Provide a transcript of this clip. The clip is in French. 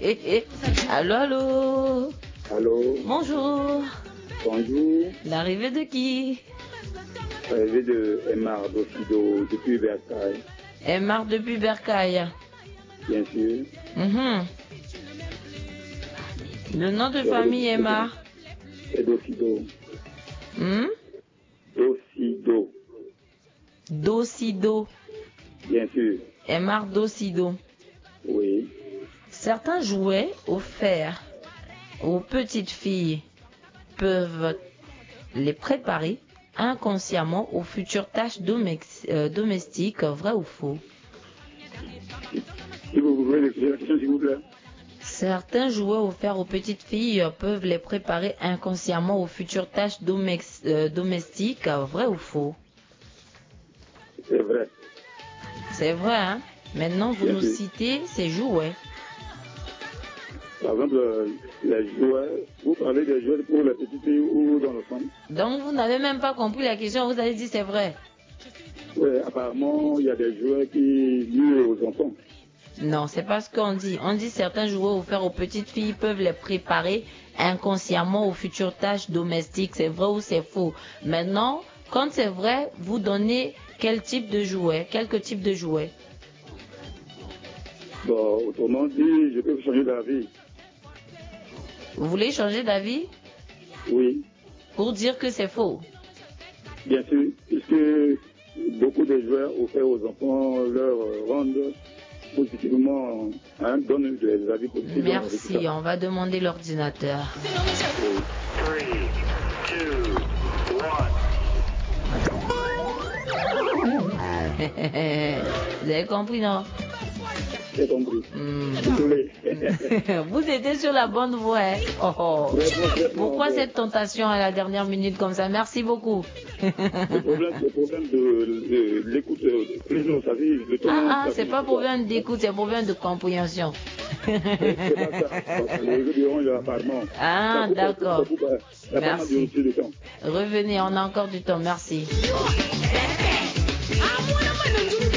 Allô, allô. Allô. Bonjour. Bonjour. L'arrivée de qui? L'arrivée de Emar Dosido depuis Bercail. Emar depuis Bercail. Bien sûr. Le nom de famille Emar? C'est Dosido. Dosido. Dosido. Bien sûr. Emar Dosido. Oui. Certains jouets offerts aux petites filles peuvent les préparer inconsciemment aux futures tâches domestiques, vrai ou faux? Si vous pouvez l'expliquer la question, s'il vous plaît. Certains jouets offerts aux petites filles peuvent les préparer inconsciemment aux futures tâches domestiques, vrai ou faux? C'est vrai. C'est vrai, hein? Maintenant, vous nous citez ces jouets. Par exemple, les jouets, vous parlez des jouets pour les petites filles ou dans le centre? Donc, vous n'avez même pas compris la question, vous avez dit c'est vrai. Oui, apparemment, il y a des jouets qui nuisent aux enfants. Non, c'est pas ce qu'on dit. On dit certains jouets offerts aux petites filles peuvent les préparer inconsciemment aux futures tâches domestiques. C'est vrai ou c'est faux? Maintenant, quand c'est vrai, vous donnez quel type de jouet? Quelques types de jouets? Bon, autrement dit, je peux changer d'avis. Vous voulez changer d'avis? Oui. Pour dire que c'est faux? Bien sûr, puisque beaucoup de jouets offerts aux enfants leur rendent positivement, donnent des avis positifs. Merci, on va demander l'ordinateur. Oui. 3, 2, 1. Vous avez compris, non? J'ai compris. Désolé. Vous étiez sur la bonne voie. Hein? Pourquoi cette tentation à la dernière minute comme ça? Merci beaucoup. Le problème de l'écoute, vous savez, le temps. C'est pas problème d'écoute, c'est problème de compréhension. D'accord. Merci. Revenez, on a encore du temps. Merci.